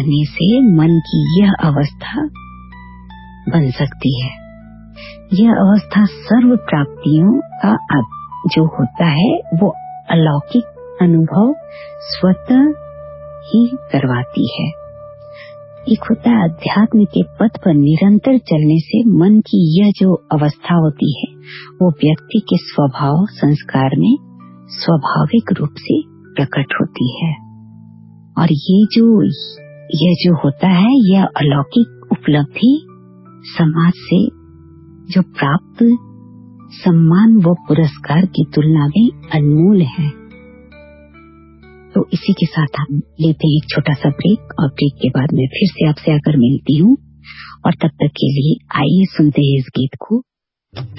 करने से मन की यह अवस्था बन सकती है। यह अवस्था सर्व प्राप्तियों का जो होता है वो अलौकिक अनुभव स्वतः ही करवाती है। एक होता है अध्यात्म के पथ पर निरंतर चलने से मन की यह जो अवस्था होती है वो व्यक्ति के स्वभाव संस्कार में स्वाभाविक रूप से प्रकट होती है। और ये जो होता है यह अलौकिक उपलब्धि समाज से जो प्राप्त सम्मान व पुरस्कार की तुलना में अनमोल है। तो इसी के साथ हम लेते हैं एक छोटा सा ब्रेक और ब्रेक के बाद मैं फिर से आपसे आकर मिलती हूँ और तब तक के लिए आइए सुनते हैं इस गीत को।